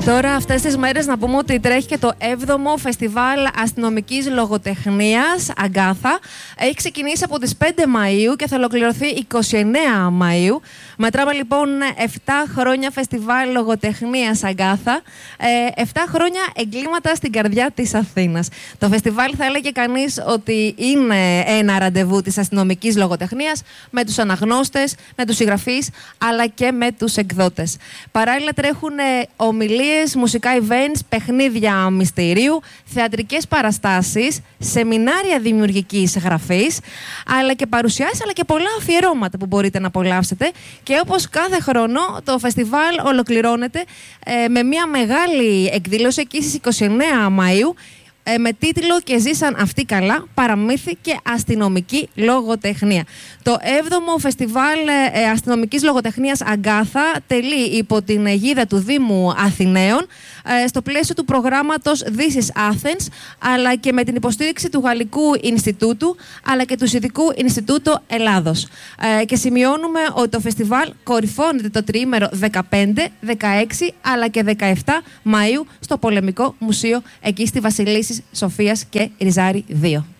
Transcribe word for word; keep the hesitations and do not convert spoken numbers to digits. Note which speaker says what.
Speaker 1: Τώρα αυτές τις μέρες να πούμε ότι τρέχει και το έβδομο Φεστιβάλ Αστυνομικής Λογοτεχνίας Αγκάθα. Έχει ξεκινήσει από τις πέντε Μαΐου και θα ολοκληρωθεί είκοσι εννέα Μαΐου. Μετράμε λοιπόν επτά χρόνια Φεστιβάλ Λογοτεχνίας Αγκάθα, επτά χρόνια εγκλήματα στην καρδιά της Αθήνας. Το φεστιβάλ θα έλεγε κανείς ότι είναι ένα ραντεβού της αστυνομικής λογοτεχνίας με τους αναγνώστες, με τους συγγραφείς αλλά και με τους εκδότες. Παράλληλα τρέχουν ομιλίες, μουσικά events, παιχνίδια μυστηρίου, θεατρικές παραστάσεις, σεμινάρια δημιουργικής γραφής, αλλά και παρουσιάσεις, αλλά και πολλά αφιερώματα που μπορείτε να απολαύσετε. Και όπως κάθε χρόνο, το φεστιβάλ ολοκληρώνεται ε, με μια μεγάλη εκδήλωση εκεί στις είκοσι εννέα Μαΐου, ε, με τίτλο «Και ζήσαν αυτοί καλά, παραμύθι και αστυνομική λογοτεχνία». Το έβδομο Φεστιβάλ ε, Αστυνομικής Λογοτεχνίας Αγκάθα τελεί υπό την αιγίδα του Δήμου Αθηναίων, ε, στο πλαίσιο του προγράμματος This is Athens, αλλά και με την υποστήριξη του Γαλλικού Ινστιτούτου, αλλά και του Συνδικού Ινστιτούτου Ελλάδος. Ε, και σημειώνουμε ότι το φεστιβάλ κορυφώνεται το τριήμερο δεκαπέντε, δεκαέξι, αλλά και δεκαεπτά Μαΐου στο Πολεμικό Μουσείο, εκεί στη Βασιλίσσης Σοφίας και Ριζάρη δύο.